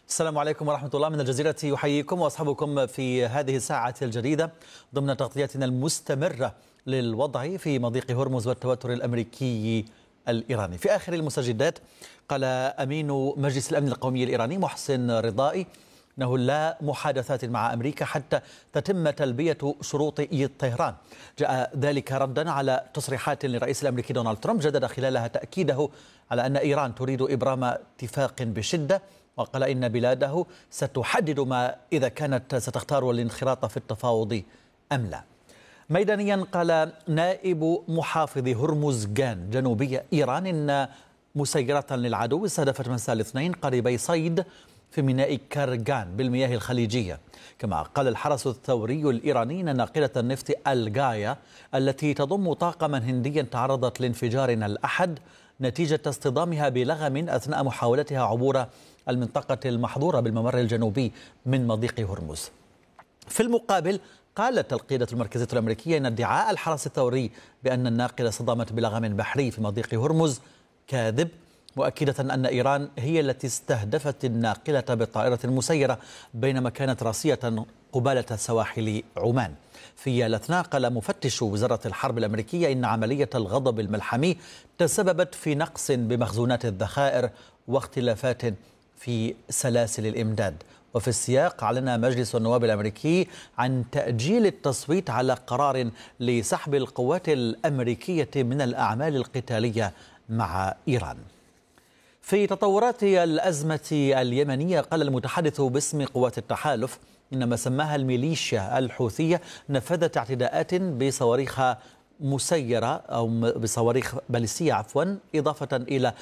السلام عليكم ورحمة الله من الجزيرة، يحييكم وأصحابكم في هذه الساعة الجديدة ضمن تغطيتنا المستمرة للوضع في مضيق هرمز والتوتر الأمريكي الإيراني. في آخر المستجدات قال أمين مجلس الأمن القومي الإيراني محسن رضائي أنه لا محادثات مع أمريكا حتى تتم تلبية شروط طهران. جاء ذلك ردا على تصريحات للرئيس الأمريكي دونالد ترامب جدد خلالها تأكيده على أن إيران تريد إبرام اتفاق بشدة، وقال إن بلاده ستحدد ما إذا كانت ستختار الانخراط في التفاوض أم لا. ميدانيا قال نائب محافظ هرمزغان جنوبي إيران إن مسيرة للعدو استهدفت مساء الاثنين قريبي صيد في ميناء كارغان بالمياه الخليجية. كما قال الحرس الثوري الإيراني أن ناقلة النفط الغاية التي تضم طاقما هنديا تعرضت لانفجار الأحد نتيجة اصطدامها بلغم أثناء محاولتها عبور المنطقة المحظورة بالممر الجنوبي من مضيق هرمز. في المقابل قالت القيادة المركزية الأمريكية أن ادعاء الحرس الثوري بأن الناقلة صدمت بلغم بحري في مضيق هرمز كاذب، مؤكدة أن إيران هي التي استهدفت الناقلة بالطائرة المسيرة بينما كانت راسية قبالة سواحل عمان. في الأثناء قال مفتش وزارة الحرب الأمريكية إن عملية الغضب الملحمي تسببت في نقص بمخزونات الذخائر واختلافات في سلاسل الإمداد. وفي السياق أعلن مجلس النواب الأمريكي عن تأجيل التصويت على قرار لسحب القوات الأمريكية من الأعمال القتالية مع إيران. في تطورات الأزمة اليمنية قال المتحدث باسم قوات التحالف إن ما سماها الميليشيا الحوثية نفذت اعتداءات بصواريخ مسيرة أو بصواريخ باليستية إضافة إلى